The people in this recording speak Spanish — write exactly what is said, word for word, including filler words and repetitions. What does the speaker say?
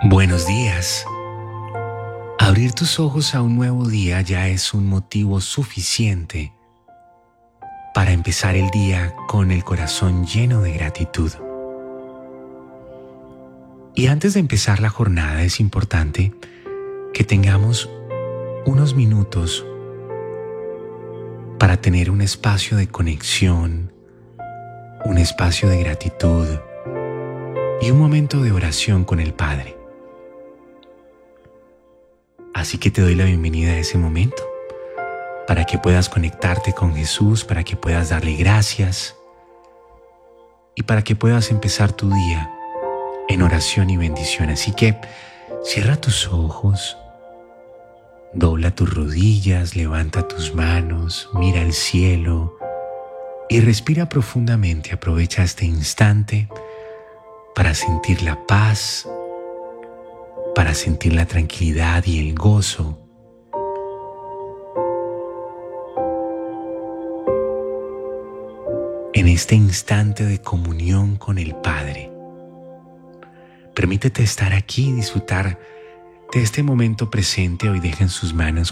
Buenos días. Abrir tus ojos a un nuevo día ya es un motivo suficiente para empezar el día con el corazón lleno de gratitud. Y antes de empezar la jornada es importante que tengamos unos minutos para tener un espacio de conexión, un espacio de gratitud y un momento de oración con el Padre. Así que te doy la bienvenida a ese momento, para que puedas conectarte con Jesús, para que puedas darle gracias y para que puedas empezar tu día en oración y bendición. Así que cierra tus ojos, dobla tus rodillas, levanta tus manos, mira al cielo y respira profundamente. Aprovecha este instante para sentir la paz, para sentir la tranquilidad y el gozo. En este instante de comunión con el Padre, permítete estar aquí y disfrutar de este momento presente. Hoy deja en sus manos